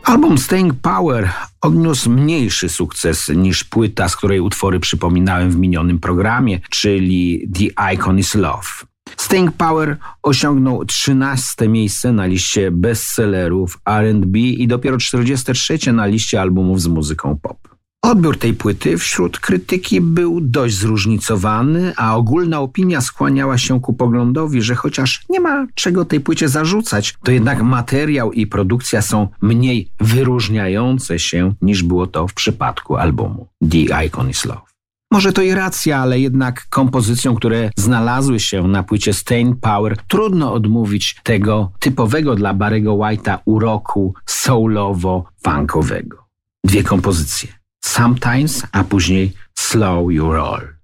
Album Staying Power odniósł mniejszy sukces niż płyta, z której utwory przypominałem w minionym programie, czyli The Icon is Love. Staying Power osiągnął 13. miejsce na liście bestsellerów R&B i dopiero 43. na liście albumów z muzyką pop. Odbiór tej płyty wśród krytyki był dość zróżnicowany, a ogólna opinia skłaniała się ku poglądowi, że chociaż nie ma czego tej płycie zarzucać, to jednak materiał i produkcja są mniej wyróżniające się niż było to w przypadku albumu The Icon is Love. Może to i racja, ale jednak kompozycjom, które znalazły się na płycie Staying Power, trudno odmówić tego typowego dla Barry'ego White'a uroku soulowo-funkowego. 2 kompozycje. Sometimes, a później Slow You Roll.